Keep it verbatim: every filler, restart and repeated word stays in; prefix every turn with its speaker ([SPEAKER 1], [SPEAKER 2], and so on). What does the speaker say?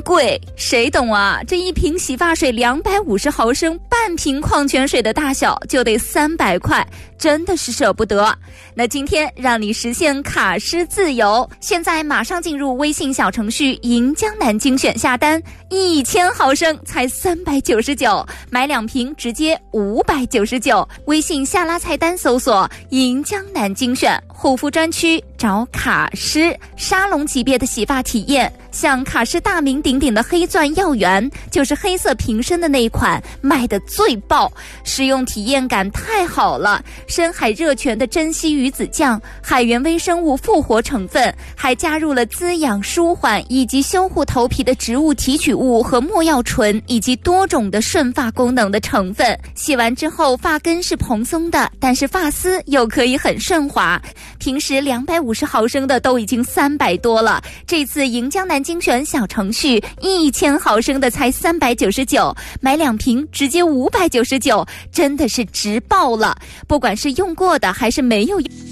[SPEAKER 1] 贵，谁懂啊？这一瓶洗发水两百五十毫升，半瓶矿泉水的大小就得三百块，真的是舍不得。那今天让你实现卡诗自由，现在马上进入微信小程序银江南精选下单，一千毫升才三百九十九，买两瓶直接五百九十九。微信下拉菜单搜索银江南精选，护肤专区找卡诗，沙龙级别的洗发体验，像卡诗大名鼎鼎的黑钻耀源，就是黑色瓶身的那一款，卖的最爆，使用体验感太好了。深海热泉的珍稀鱼子酱，海源微生物复活成分，还加入了滋养舒缓以及修护头皮的植物提取物和没药醇，以及多种的顺发功能的成分。洗完之后发根是蓬松的，但是发丝又可以很顺滑。平时两百五十毫升的都已经三百多了，这次银江南精选小程序一千毫升的才三百九十九，买两瓶直接五百九十九，真的是值爆了。不管是用过的还是没有用